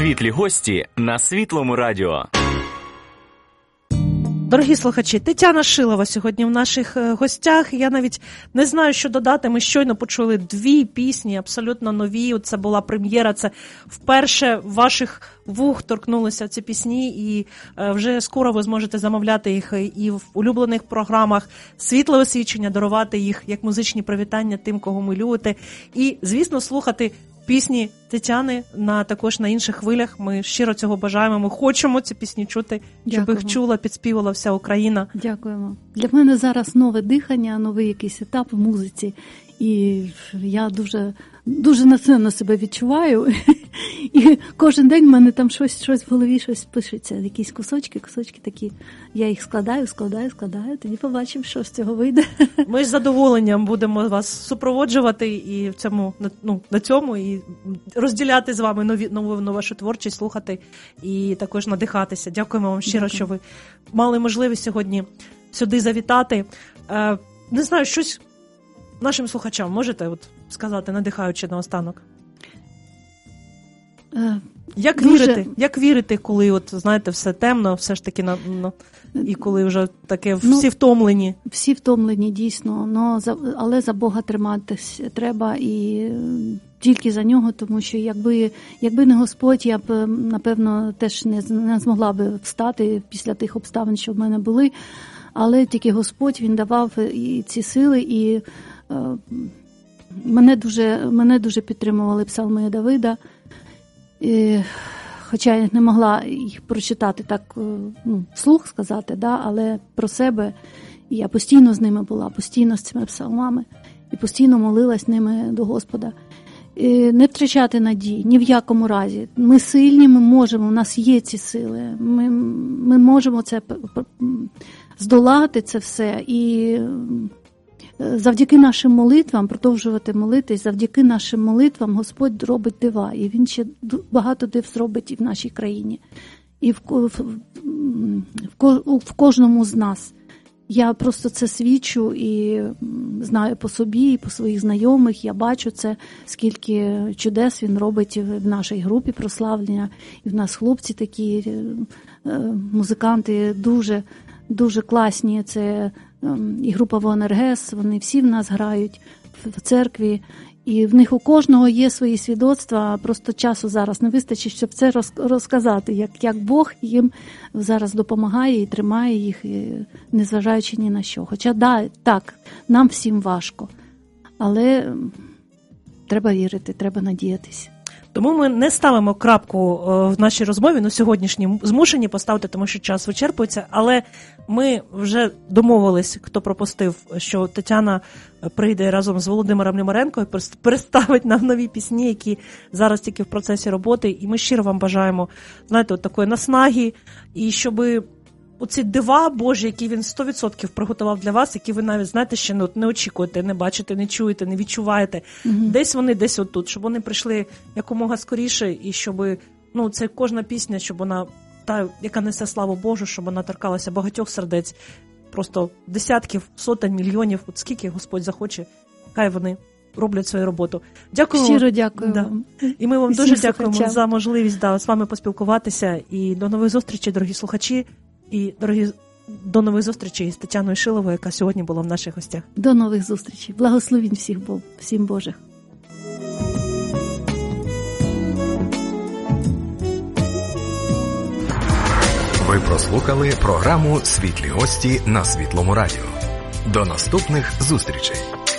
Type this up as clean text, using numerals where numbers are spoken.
Світлі гості на Світлому радіо. Дорогі слухачі, Тетяна Шилова сьогодні в наших гостях. Я навіть не знаю, що додати. Ми щойно почули 2 пісні, абсолютно нові. Це була прем'єра, це вперше ваших вух торкнулися ці пісні, і вже скоро ви зможете замовляти їх і в улюблених програмах «Світле освічення», дарувати їх як музичні привітання тим, кого ми любите. І, звісно, слухати пісні Тетяни також на інших хвилях. Ми щиро цього бажаємо. Ми хочемо ці пісні чути, щоб їх чула, підспівала вся Україна. Дякуємо. Для мене зараз нове дихання, новий якийсь етап в музиці. І я дуже натхненно себе відчуваю. І кожен день в мене там щось в голові, щось пишеться. Якісь кусочки такі. Я їх складаю, тоді побачимо, що з цього вийде. Ми з задоволенням будемо вас супроводжувати і на цьому, і розділяти з вами нову вашу творчість, слухати і також надихатися. Дякуємо вам щиро, що ви мали можливість сьогодні сюди завітати. Не знаю, щось нашим слухачам можете сказати, надихаючи наостанок? Як вірити, коли, знаєте, все темно, все ж таки, і коли вже таке всі втомлені? Всі втомлені, дійсно, але за Бога триматись треба, і тільки за нього, тому що якби не Господь, я б, напевно, теж не змогла би встати після тих обставин, що в мене були, але тільки Господь, Він давав і ці сили, і мене дуже підтримували псалми Давида, хоча я не могла їх прочитати так, вслух сказати, але про себе я постійно з ними була, постійно з цими псалмами, і постійно молилась ними до Господа. Не втрачати надії, ні в якому разі. Ми сильні, ми можемо, у нас є ці сили, ми можемо це здолати, це все, і завдяки нашим молитвам, продовжувати молитись, завдяки нашим молитвам Господь робить дива, і Він ще багато див зробить і в нашій країні, і в кожному з нас. Я просто це свідчу і знаю по собі, і по своїх знайомих, я бачу це, скільки чудес Він робить в нашій групі прославлення, і в нас хлопці такі, музиканти дуже класні, це і група ВОНРГЕС, вони всі в нас грають в церкві, і в них у кожного є свої свідоцтва, просто часу зараз не вистачить, щоб це розказати, як Бог їм зараз допомагає і тримає їх, незважаючи ні на що. Хоча, так, нам всім важко, але треба вірити, треба надіятися. Тому ми не ставимо крапку в нашій розмові, сьогоднішній змушені поставити, тому що час вичерпується, але ми вже домовились, хто пропустив, що Тетяна прийде разом з Володимиром Немаренко і представить нам нові пісні, які зараз тільки в процесі роботи, і ми щиро вам бажаємо, знаєте, такої наснаги, і щоби оці дива Божі, які він 100% приготував для вас, які ви навіть, знаєте, ще не очікуєте, не бачите, не чуєте, не відчуваєте. Десь вони, десь отут, щоб вони прийшли якомога скоріше, і щоб, це кожна пісня, щоб вона, та, яка несе славу Божу, щоб вона торкалася багатьох сердець, просто десятків, сотень, мільйонів, от скільки Господь захоче, хай вони роблять свою роботу. Дякую. Щиро дякую вам. І ми вам дуже дякуємо за можливість з вами поспілкуватися. І до нових зустрічей, дорогі слухачі. І, до нових зустрічей з Тетяною Шиловою, яка сьогодні була в наших гостях. До нових зустрічей. Благословінь всім Божих. Ви прослухали програму «Світлі гості» на Світлому радіо. До наступних зустрічей.